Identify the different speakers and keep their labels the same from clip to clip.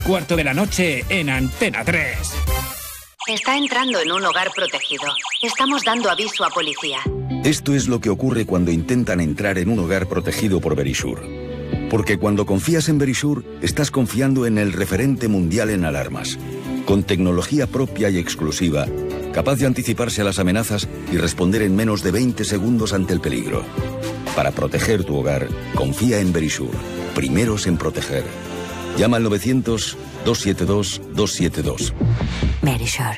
Speaker 1: Cuarto de la noche en Antena 3.
Speaker 2: Está entrando en un hogar protegido. Estamos dando aviso a policía.
Speaker 3: Esto es lo que ocurre cuando intentan entrar en un hogar protegido por Verisure. Porque cuando confías en Verisure, estás confiando en el referente mundial en alarmas. Con tecnología propia y exclusiva, capaz de anticiparse a las amenazas y responder en menos de 20 segundos ante el peligro. Para proteger tu hogar, confía en Verisure. Primeros en proteger. Llama al 900-272-272.
Speaker 2: Verisure.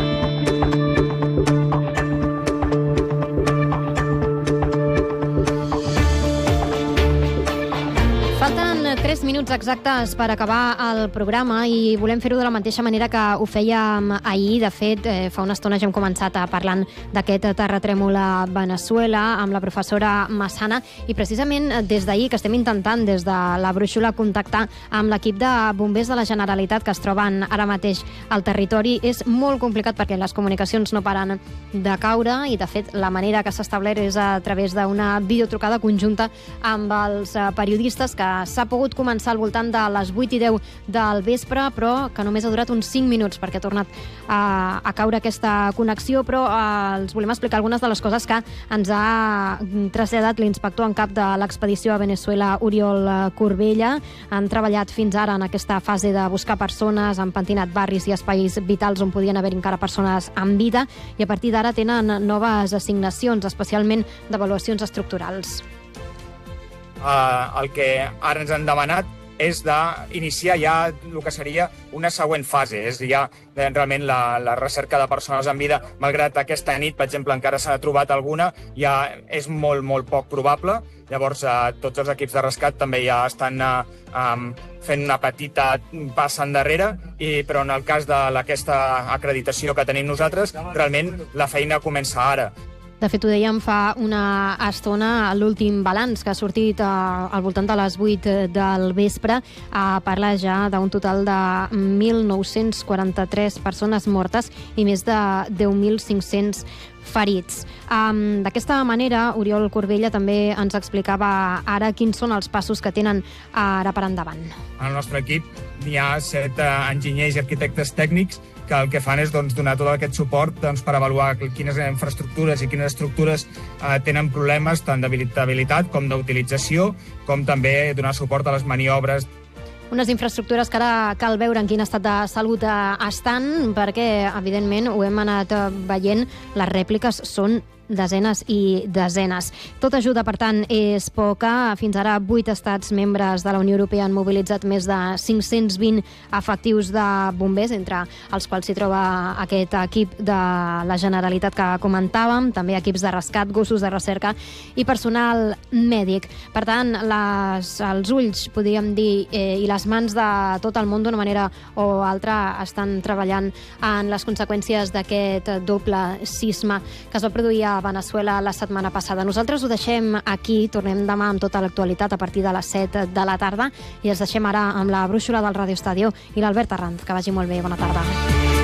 Speaker 4: Falten 3 minuts exactes per acabar el programa i volem fer-ho de la mateixa manera que ho fèiem ahir. De fet, fa una estona ja hem començat parlant d'aquest terratrèmol a Veneçuela amb la professora Massana i precisament des d'ahir que estem intentant des de la brúixola contactar amb l'equip de bombers de la Generalitat que es troben ara mateix al territori. És molt complicat perquè les comunicacions no paren de caure i de fet la manera que s'ha establert és a través d'una videotrucada conjunta amb els periodistes que s'ha pogut començar al voltant de les 8 i 10 del vespre, però que només ha durat uns 5 minuts perquè ha tornat a caure aquesta connexió, però els volem explicar algunes de les coses que ens ha traslladat l'inspector en cap de l'expedició a Veneçuela, Oriol Corbella. Han treballat fins ara en aquesta fase de buscar persones, han pentinat barris i espais vitals on podien haver encara persones en vida i a partir d'ara tenen noves assignacions, especialment d'avaluacions estructurals.
Speaker 5: El que ara ens han demanat és d'iniciar ja el que seria una següent fase, és ja realment la recerca de persones en vida. Malgrat aquesta nit, per exemple, encara s'ha trobat alguna, ja és molt, molt poc probable. Llavors, tots els equips de rescat també ja estan fent una petita passa endarrere, però en el cas d'aquesta acreditació que tenim nosaltres, realment la feina comença ara.
Speaker 4: De fet, ho dèiem fa una estona, l'últim balanç que ha sortit al voltant de les 8 del vespre parla ja d'un total de 1.943 persones mortes i més de 10.500 ferits. D'aquesta manera, Oriol Corbella també ens explicava ara quins són els passos que tenen ara per endavant.
Speaker 5: Al nostre equip hi ha 7 enginyers i arquitectes tècnics que el que fan és donar tot aquest suport per avaluar quines infraestructures i quines estructures tenen problemes tant d'habitabilitat com d'utilització, com també donar suport a les maniobres.
Speaker 4: Unes infraestructures que ara cal veure en quin estat de salut estan, perquè, evidentment, ho hem anat veient, les rèpliques són desenes i desenes. Tota ajuda, per tant, és poca. Fins ara, 8 estats membres de la Unió Europea han mobilitzat més de 520 efectius de bombers, entre els quals s'hi troba aquest equip de la Generalitat que comentàvem, també equips de rescat, gossos de recerca i personal mèdic. Per tant, els ulls, podríem dir, i les mans de tot el món, d'una manera o altra, estan treballant en les conseqüències d'aquest doble sisme que es va produir a Veneçuela la setmana passada. Nosaltres ho deixem aquí, tornem demà amb tota l'actualitat a partir de les 7 de la tarda i els deixem ara amb la brúixola del Radio Estadio i l'Albert Arranz. Que vagi molt bé, bona tarda.